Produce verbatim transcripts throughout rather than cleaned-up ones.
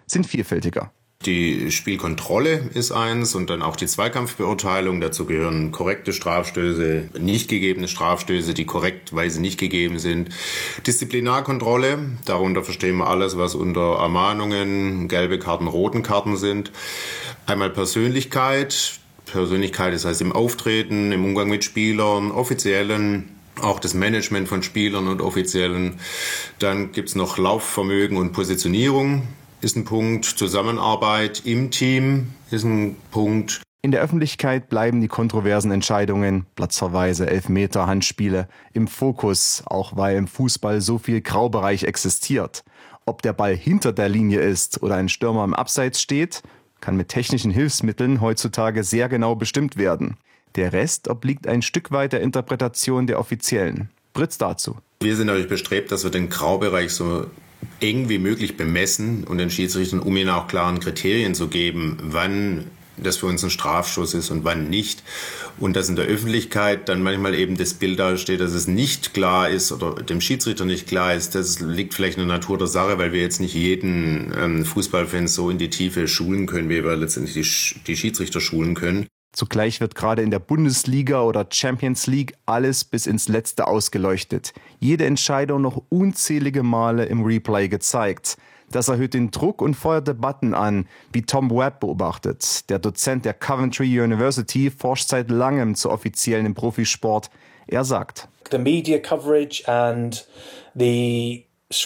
sind vielfältiger. Die Spielkontrolle ist eins und dann auch die Zweikampfbeurteilung. Dazu gehören korrekte Strafstöße, nicht gegebene Strafstöße, die korrektweise nicht gegeben sind. Disziplinarkontrolle, darunter verstehen wir alles, was unter Ermahnungen, gelbe Karten, roten Karten sind. Einmal Persönlichkeit. Persönlichkeit, das heißt im Auftreten, im Umgang mit Spielern, Offiziellen, auch das Management von Spielern und Offiziellen. Dann gibt's noch Laufvermögen und Positionierung. Ist ein Punkt. Zusammenarbeit im Team ist ein Punkt. In der Öffentlichkeit bleiben die kontroversen Entscheidungen, Platzverweise, Elfmeter, Handspiele, im Fokus, auch weil im Fußball so viel Graubereich existiert. Ob der Ball hinter der Linie ist oder ein Stürmer im Abseits steht, kann mit technischen Hilfsmitteln heutzutage sehr genau bestimmt werden. Der Rest obliegt ein Stück weit der Interpretation der Offiziellen. Britz dazu. Wir sind natürlich bestrebt, dass wir den Graubereich so eng wie möglich bemessen und den Schiedsrichtern, um ihnen auch klaren Kriterien zu geben, wann das für uns ein Strafstoß ist und wann nicht. Und dass in der Öffentlichkeit dann manchmal eben das Bild dasteht, dass es nicht klar ist oder dem Schiedsrichter nicht klar ist, das liegt vielleicht in der Natur der Sache, weil wir jetzt nicht jeden ähm, Fußballfan so in die Tiefe schulen können, wie wir letztendlich die, die Schiedsrichter schulen können. Zugleich wird gerade in der Bundesliga oder Champions League alles bis ins Letzte ausgeleuchtet. Jede Entscheidung noch unzählige Male im Replay gezeigt. Das erhöht den Druck und feuert Debatten an, wie Tom Webb beobachtet. Der Dozent der Coventry University forscht seit langem zu Offiziellen im Profisport. Er sagt: The media coverage and the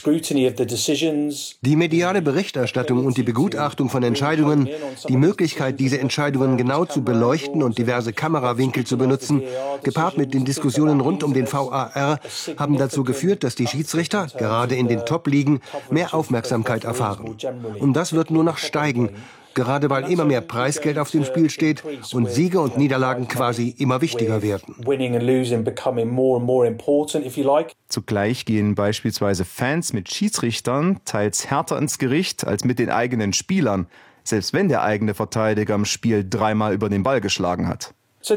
Die mediale Berichterstattung und die Begutachtung von Entscheidungen, die Möglichkeit, diese Entscheidungen genau zu beleuchten und diverse Kamerawinkel zu benutzen, gepaart mit den Diskussionen rund um den V A R, haben dazu geführt, dass die Schiedsrichter, gerade in den Top-Ligen, mehr Aufmerksamkeit erfahren. Und das wird nur noch steigen, gerade weil immer mehr Preisgeld auf dem Spiel steht und Siege und Niederlagen quasi immer wichtiger werden. Zugleich gehen beispielsweise Fans mit Schiedsrichtern teils härter ins Gericht als mit den eigenen Spielern, selbst wenn der eigene Verteidiger im Spiel dreimal über den Ball geschlagen hat.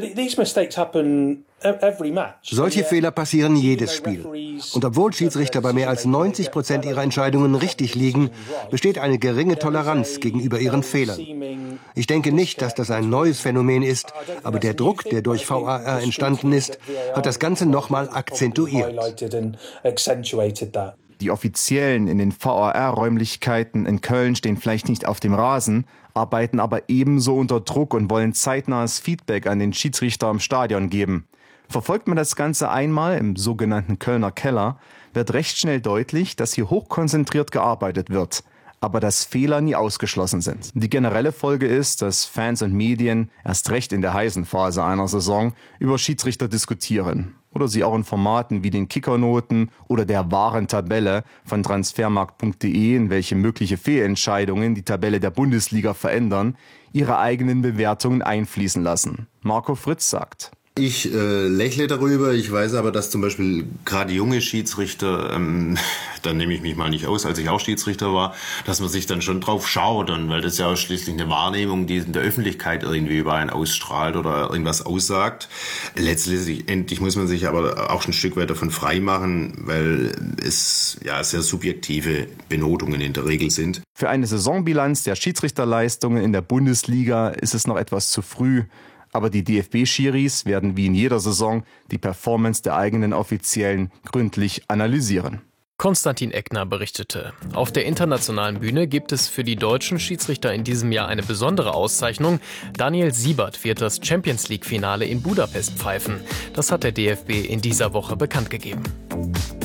Solche Fehler passieren jedes Spiel. Und obwohl Schiedsrichter bei mehr als neunzig Prozent ihrer Entscheidungen richtig liegen, besteht eine geringe Toleranz gegenüber ihren Fehlern. Ich denke nicht, dass das ein neues Phänomen ist, aber der Druck, der durch V A R entstanden ist, hat das Ganze nochmal akzentuiert. Die Offiziellen in den V A R-Räumlichkeiten in Köln stehen vielleicht nicht auf dem Rasen, arbeiten aber ebenso unter Druck und wollen zeitnahes Feedback an den Schiedsrichter im Stadion geben. Verfolgt man das Ganze einmal im sogenannten Kölner Keller, wird recht schnell deutlich, dass hier hochkonzentriert gearbeitet wird, aber dass Fehler nie ausgeschlossen sind. Die generelle Folge ist, dass Fans und Medien erst recht in der heißen Phase einer Saison über Schiedsrichter diskutieren oder sie auch in Formaten wie den Kickernoten oder der wahren Tabelle von transfermarkt punkt de, in welche mögliche Fehlentscheidungen die Tabelle der Bundesliga verändern, ihre eigenen Bewertungen einfließen lassen. Marco Fritz sagt: Ich äh, lächle darüber. Ich weiß aber, dass zum Beispiel gerade junge Schiedsrichter, ähm, da nehme ich mich mal nicht aus, als ich auch Schiedsrichter war, dass man sich dann schon drauf schaut, und weil das ja auch schließlich eine Wahrnehmung, die in der Öffentlichkeit irgendwie über einen ausstrahlt oder irgendwas aussagt. Letztlich endlich muss man sich aber auch ein Stück weit davon frei machen, weil es ja sehr subjektive Benotungen in der Regel sind. Für eine Saisonbilanz der Schiedsrichterleistungen in der Bundesliga ist es noch etwas zu früh. Aber die D F B-Schiris werden wie in jeder Saison die Performance der eigenen Offiziellen gründlich analysieren. Konstantin Eckner berichtete. Auf der internationalen Bühne gibt es für die deutschen Schiedsrichter in diesem Jahr eine besondere Auszeichnung. Daniel Siebert wird das Champions-League-Finale in Budapest pfeifen. Das hat der D F B in dieser Woche bekannt gegeben.